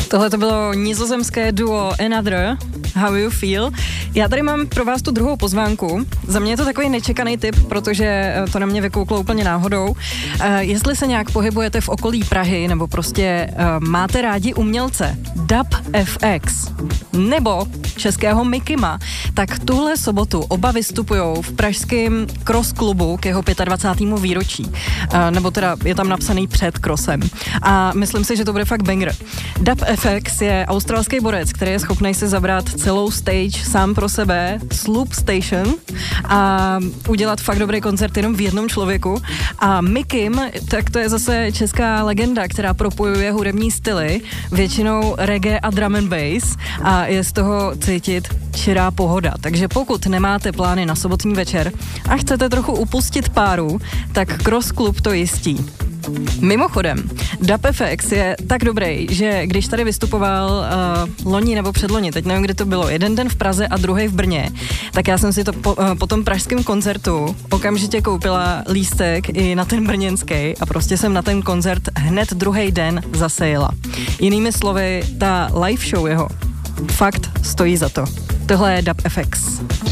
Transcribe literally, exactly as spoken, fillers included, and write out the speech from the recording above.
Tohle to bylo nizozemské duo Another, How You Feel. Já tady mám pro vás tu druhou pozvánku. Za mě je to takový nečekaný tip, protože to na mě vykouklo úplně náhodou. Uh, jestli se nějak pohybujete v okolí Prahy, nebo prostě uh, máte rádi umělce Dub F X nebo českého Mikima, tak tuhle sobotu oba vystupujou v pražském cross klubu k jeho dvacátému pétému výročí. Uh, nebo teda je tam napsaný před crossem. A myslím si, že to bude fakt banger. Dub F X je australský borec, který je schopný si zabrat celou stage sám pro sebe, Sloop Station, a udělat fakt dobrý koncert jenom v jednom člověku. A Mikim, tak to je zase česká legenda, která propojuje hudební styly, většinou reggae a drum and bass, a je z toho cítit čirá pohoda. Takže pokud nemáte plány na sobotní večer a chcete trochu upustit páru, tak Cross Club to jistí. Mimochodem, Dub F X je tak dobrý, že když tady vystupoval uh, loni nebo předloni, teď nevím, kde to bylo, jeden den v Praze a druhý v Brně, tak já jsem si to po, uh, po tom pražském koncertu okamžitě koupila lístek i na ten brněnský a prostě jsem na ten koncert hned druhý den zase jela. Jinými slovy, ta live show jeho fakt stojí za to. Tohle je Dub F X.